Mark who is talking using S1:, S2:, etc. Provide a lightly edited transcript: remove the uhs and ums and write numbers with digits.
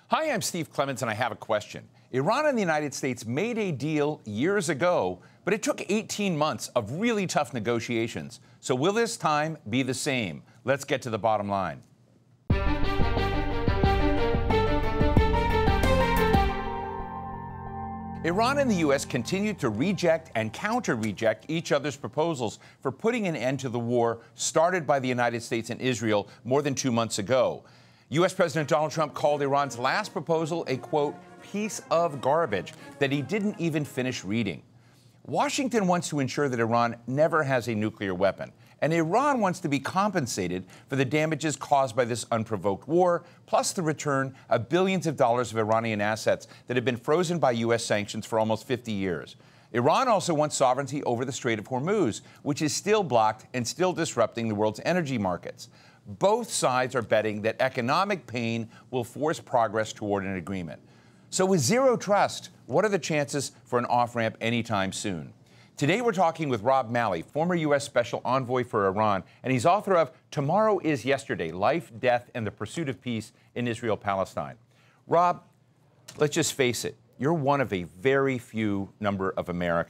S1: Hi, I'm Steve Clements, and I have a question. Iran and the United States made a deal years ago, but it took 18 months of really tough negotiations. So will this time be the same? Let's get to the bottom line. Iran and the U.S. continue to reject and counter-reject each other's proposals for putting an end to the war started by the United States and Israel more than 2 months ago. U.S. President Donald Trump called Iran's last proposal a, quote, piece of garbage that he didn't even finish reading. Washington wants to ensure that Iran never has a nuclear weapon, and Iran wants to be compensated for the damages caused by this unprovoked war, plus the return of billions of dollars of Iranian assets that have been frozen by U.S. sanctions for almost 50 years. Iran also wants sovereignty over the Strait of Hormuz, which is still blocked and still disrupting the world's energy markets. Both sides are betting that economic pain will force progress toward an agreement. So with zero trust, what are the chances for an off-ramp anytime soon? Today we're talking with Rob Malley, former U.S. Special Envoy for Iran, and he's author of Tomorrow is Yesterday, Life, Death, and the Pursuit of Peace in Israel-Palestine. Rob, let's just face it, you're one of a very few number of Americans